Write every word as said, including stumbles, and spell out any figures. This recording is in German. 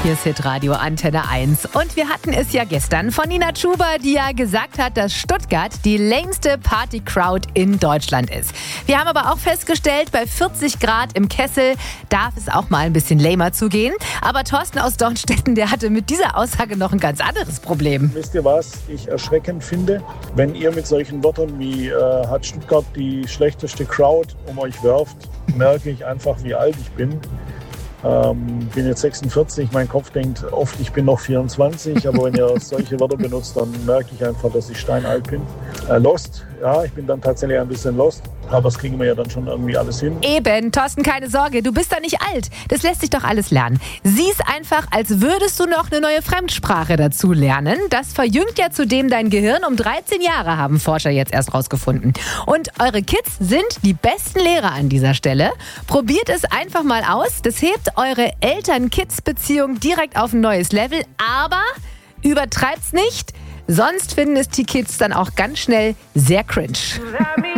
Hier ist Hitradio Antenne eins. Und wir hatten es ja gestern von Nina Chuba, die ja gesagt hat, dass Stuttgart die längste Party-Crowd in Deutschland ist. Wir haben aber auch festgestellt, bei vierzig Grad im Kessel darf es auch mal ein bisschen lamer zugehen. Aber Thorsten aus Dornstetten, der hatte mit dieser Aussage noch ein ganz anderes Problem. Wisst ihr, was ich erschreckend finde? Wenn ihr mit solchen Wörtern wie äh, hat Stuttgart die schlechteste Crowd um euch werft, merke ich einfach, wie alt ich bin. Ähm, bin jetzt sechsundvierzig, mein Kopf denkt oft, ich bin noch vierundzwanzig, aber wenn ihr solche Wörter benutzt, dann merke ich einfach, dass ich steinalt bin. Äh, lost, ja, ich bin dann tatsächlich ein bisschen lost, aber das kriegen wir ja dann schon irgendwie alles hin. Eben, Thorsten, keine Sorge, du bist da nicht alt. Das lässt sich doch alles lernen. Sieh's einfach, als würdest du noch eine neue Fremdsprache dazu lernen. Das verjüngt ja zudem dein Gehirn um dreizehn Jahre, haben Forscher jetzt erst rausgefunden. Und eure Kids sind die besten Lehrer an dieser Stelle. Probiert es einfach mal aus. Das hebt eure Eltern-Kids-Beziehung direkt auf ein neues Level. Aber übertreibt's nicht, sonst finden es die Kids dann auch ganz schnell sehr cringe.